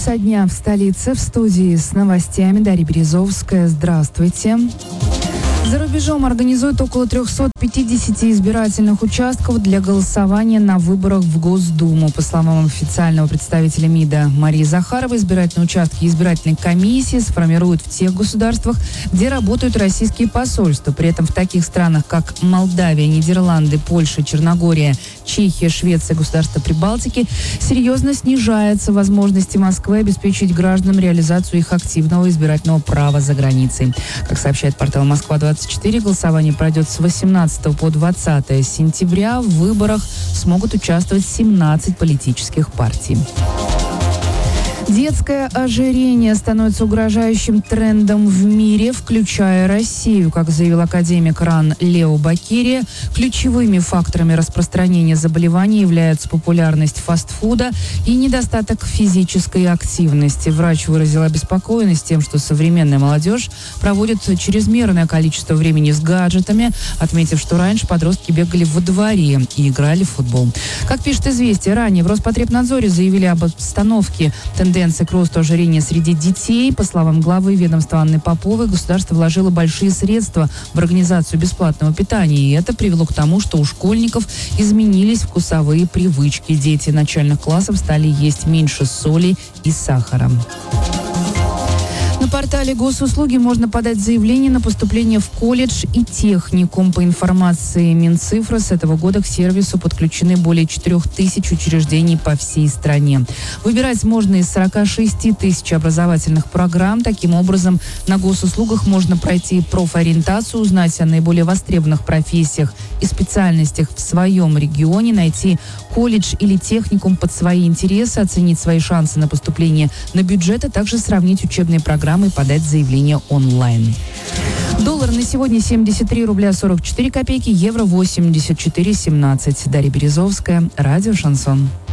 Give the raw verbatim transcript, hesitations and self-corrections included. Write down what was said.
часа дня в столице. В студии с новостями Дарья Березовская. Здравствуйте. За рубежом организуют около триста пятьдесят избирательных участков для голосования на выборах в Госдуму. По словам официального представителя МИДа Марии Захаровой, избирательные участки избирательной комиссии сформируют в тех государствах, где работают российские посольства. При этом в таких странах, как Молдавия, Нидерланды, Польша, Черногория, Чехия, Швеция, государства Прибалтики, серьезно снижаются возможности Москвы обеспечить гражданам реализацию их активного избирательного права за границей. Как сообщает портал Москва двадцать четыре, голосование пройдет с восемнадцатого по двадцатое сентября. В выборах смогут участвовать семнадцать политических партий. Детское ожирение становится угрожающим трендом в мире, включая Россию. Как заявил академик РАН Лео Бакирия, ключевыми факторами распространения заболеваний являются популярность фастфуда и недостаток физической активности. Врач выразил обеспокоенность тем, что современная молодежь проводит чрезмерное количество времени с гаджетами, отметив, что раньше подростки бегали во дворе и играли в футбол. Как пишет «Известия», ранее в Роспотребнадзоре заявили об обстановке тенденции к росту ожирения среди детей. По словам главы ведомства Анны Поповой, государство вложило большие средства в организацию бесплатного питания. И это привело к тому, что у школьников изменились вкусовые привычки. Дети начальных классов стали есть меньше соли и сахара. На портале Госуслуги можно подать заявление на поступление в колледж и техникум. По информации Минцифры, с этого года к сервису подключены более четырех тысяч учреждений по всей стране. Выбирать можно из сорока шести тысяч образовательных программ. Таким образом, на госуслугах можно пройти профориентацию, узнать о наиболее востребованных профессиях и специальностях в своем регионе, найти колледж или техникум под свои интересы, оценить свои шансы на поступление на бюджет, а также сравнить учебные программы и подать заявление онлайн. Доллар на сегодня семьдесят три рубля сорок четыре копейки, евро восемьдесят четыре семнадцать. Дарья Березовская, радио «Шансон».